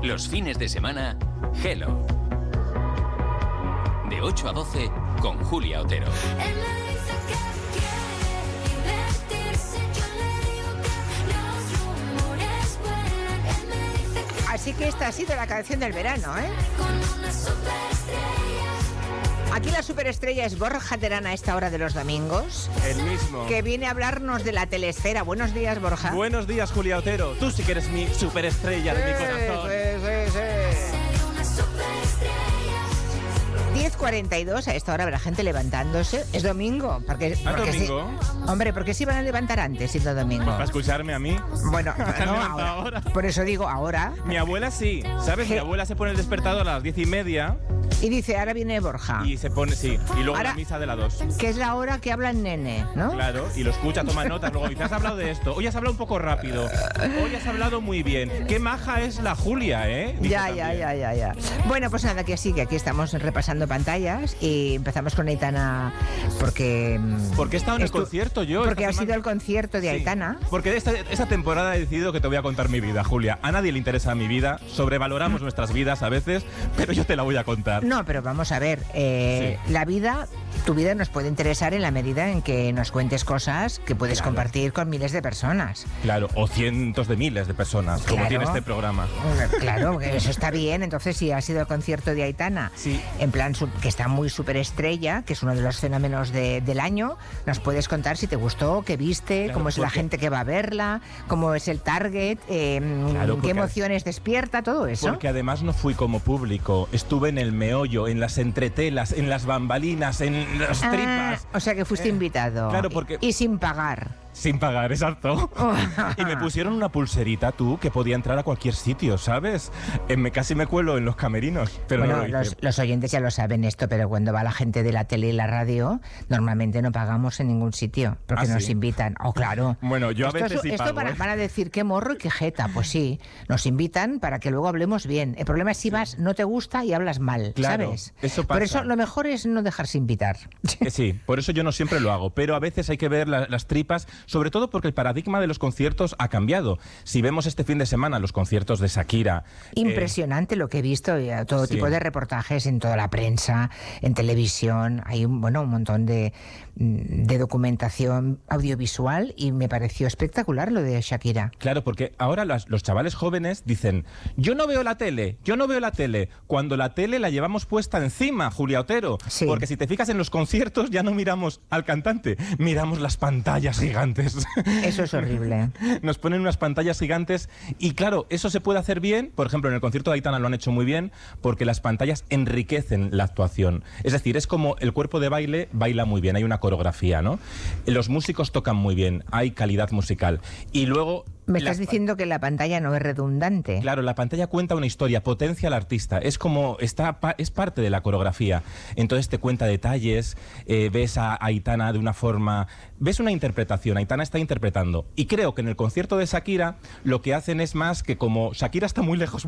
Los fines de semana, Hello. De 8 a 12 con Julia Otero. Así que esta ha sido la canción del verano, ¿eh? Aquí la superestrella es Borja Terán a esta hora de los domingos. El mismo. Que viene a hablarnos de la telesfera. Buenos días, Borja. Buenos días, Julia Otero. Tú sí que eres mi superestrella de mi corazón. Sí. 10:42, a esta hora habrá gente levantándose. Es domingo. Porque domingo? Hombre, ¿por qué se iban a levantar antes siendo domingo? ¿Para escucharme a mí? Bueno, no, ahora. Por eso digo ahora. Mi abuela sí, ¿sabes? Mi abuela se pone el despertador a las 10:30. Y dice, ahora viene Borja. Y se pone, sí. Y luego ahora, la misa de la 2. Que es la hora que habla el nene, ¿no? Claro, y lo escucha, toma notas. Luego dice, has hablado de esto. Hoy has hablado un poco rápido. Hoy has hablado muy bien. Qué maja es la Julia, ¿eh? Dice Ya. Bueno, pues nada, que aquí estamos repasando pantallas y empezamos con Aitana porque... Porque he estado en el concierto yo. Porque ha sido el concierto de Aitana. Porque esta temporada he decidido que te voy a contar mi vida, Julia. A nadie le interesa mi vida. Sobrevaloramos nuestras vidas a veces, pero yo te la voy a contar. No, pero vamos a ver, la vida, tu vida nos puede interesar en la medida en que nos cuentes cosas que puedes compartir con miles de personas. Claro, o cientos de miles de personas, como tiene este programa. Claro, eso está bien. Entonces, si ha sido el concierto de Aitana, en plan que está muy superestrella, que es uno de los fenómenos del año, nos puedes contar si te gustó, qué viste, cómo es la gente que va a verla, cómo es el target, qué emociones despierta, todo eso. Porque además no fui como público, estuve en el meollo, en las entretelas, en las bambalinas, en las tripas. O sea que fuiste invitado. Claro, porque... Y sin pagar. Sin pagar, exacto. Y me pusieron una pulserita, tú, que podía entrar a cualquier sitio, ¿sabes? Casi me cuelo en los camerinos. Pero bueno, no los oyentes ya lo saben esto, pero cuando va la gente de la tele y la radio, normalmente no pagamos en ningún sitio, porque nos invitan. Claro. Bueno, yo a veces sí pago. Esto para decir qué morro y qué jeta. Pues sí, nos invitan para que luego hablemos bien. El problema es si vas, no te gusta y hablas mal, claro, ¿sabes? Eso pasa. Por eso lo mejor es no dejarse invitar. Sí, por eso yo no siempre lo hago, pero a veces hay que ver las tripas, sobre todo porque el paradigma de los conciertos ha cambiado. Si vemos este fin de semana los conciertos de Shakira... Impresionante lo que he visto, todo tipo de reportajes en toda la prensa, en televisión, hay un montón de documentación audiovisual y me pareció espectacular lo de Shakira. Claro, porque ahora los chavales jóvenes dicen, yo no veo la tele, cuando la tele la llevamos puesta encima, Julia Otero, porque si te fijas en los conciertos ya no miramos al cantante, miramos las pantallas gigantes. Eso es horrible. Nos ponen unas pantallas gigantes y claro, eso se puede hacer bien. Por ejemplo, en el concierto de Aitana lo han hecho muy bien porque las pantallas enriquecen la actuación. Es decir, es como el cuerpo de baile baila muy bien, hay una coreografía, ¿no? Los músicos tocan muy bien, hay calidad musical. Y luego... ¿Me estás diciendo que la pantalla no es redundante? Claro, la pantalla cuenta una historia, potencia al artista, es como, es parte de la coreografía. Entonces te cuenta detalles, ves a Aitana de una forma, ves una interpretación, Aitana está interpretando. Y creo que en el concierto de Shakira lo que hacen es más que como Shakira está muy lejos,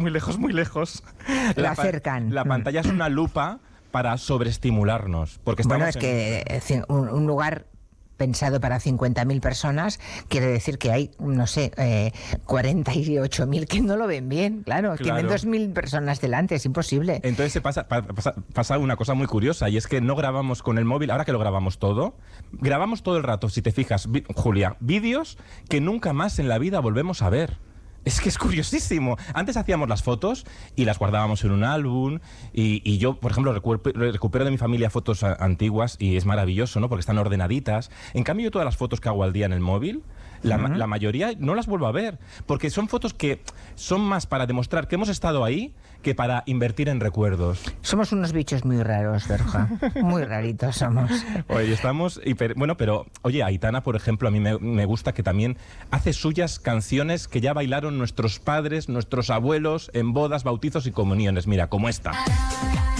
la acercan. La pantalla es una lupa para sobreestimularnos. Porque es que un lugar... pensado para 50.000 personas, quiere decir que hay, 48.000 que no lo ven bien, claro. Tienen 2.000 personas delante, es imposible. Entonces pasa una cosa muy curiosa, y es que no grabamos con el móvil, ahora que lo grabamos todo el rato, si te fijas, Julia, vídeos que nunca más en la vida volvemos a ver. Es que es curiosísimo. Antes hacíamos las fotos y las guardábamos en un álbum y yo, por ejemplo, recupero de mi familia fotos antiguas y es maravilloso, ¿no? Porque están ordenaditas. En cambio, yo todas las fotos que hago al día en el móvil, la mayoría no las vuelvo a ver, porque son fotos que son más para demostrar que hemos estado ahí que para invertir en recuerdos. Somos unos bichos muy raros, Berja. Muy raritos somos. Oye, estamos... pero oye, Aitana, por ejemplo, a mí me gusta que también hace suyas canciones que ya bailaron nuestros padres, nuestros abuelos en bodas, bautizos y comuniones. Mira, como esta.